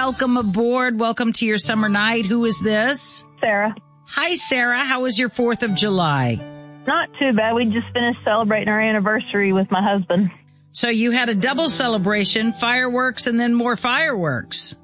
welcome aboard. Welcome to your summer night. Who is this? Sarah. Hi, Sarah. How was your 4th of July? Not too bad. We just finished celebrating our anniversary with my husband. So you had a double celebration, fireworks, and then more fireworks.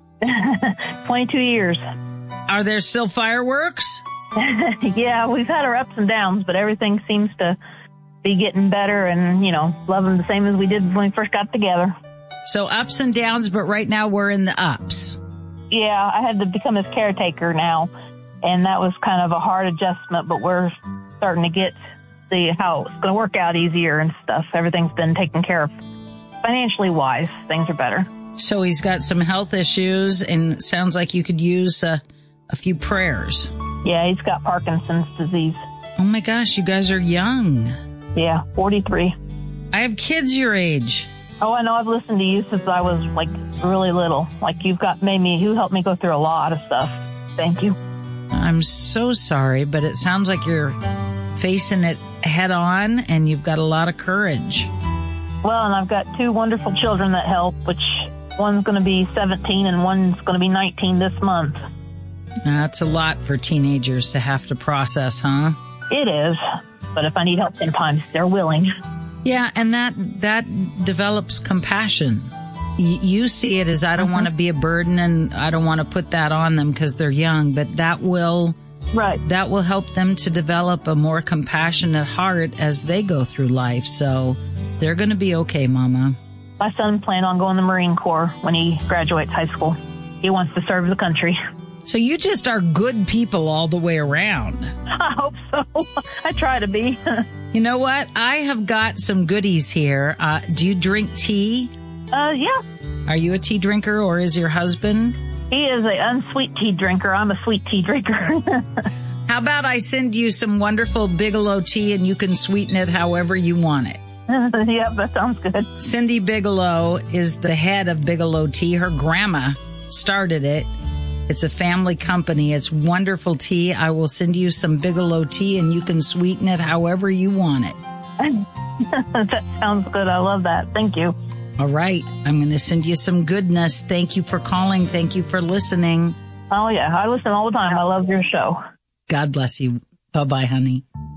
22 years. Are there still fireworks? Yeah, we've had our ups and downs, but everything seems to be getting better and, loving the same as we did when we first got together. So ups and downs, but right now we're in the ups. Yeah, I had to become his caretaker now, and that was kind of a hard adjustment, but we're starting to get how it's going to work out easier and stuff. Everything's been taken care of. Financially wise, things are better. So he's got some health issues, and it sounds like you could use a few prayers. Yeah, he's got Parkinson's disease. Oh my gosh, you guys are young. Yeah, 43. I have kids your age. Oh, I know. I've listened to you since I was really little. You helped me go through a lot of stuff. Thank you. I'm so sorry, but it sounds like you're facing it head on and you've got a lot of courage. Well, and I've got 2 wonderful children that help, which one's going to be 17 and one's going to be 19 this month. That's a lot for teenagers to have to process, huh? It is. But if I need help sometimes, they're willing. Yeah, and that develops compassion. You see it as I don't want to be a burden and I don't want to put that on them because they're young, but that will help them to develop a more compassionate heart as they go through life. So they're going to be okay, Mama. My son plans on going to the Marine Corps when he graduates high school. He wants to serve the country. So you just are good people all the way around. I hope so. I try to be. You know what? I have got some goodies here. Do you drink tea? Yeah. Are you a tea drinker or is your husband? He is an unsweet tea drinker. I'm a sweet tea drinker. How about I send you some wonderful Bigelow tea and you can sweeten it however you want it? Yeah, that sounds good. Cindy Bigelow is the head of Bigelow Tea. Her grandma started it. It's a family company. It's wonderful tea. I will send you some Bigelow tea and you can sweeten it however you want it. That sounds good. I love that. Thank you. All right. I'm going to send you some goodness. Thank you for calling. Thank you for listening. Oh, yeah. I listen all the time. I love your show. God bless you. Bye-bye, honey.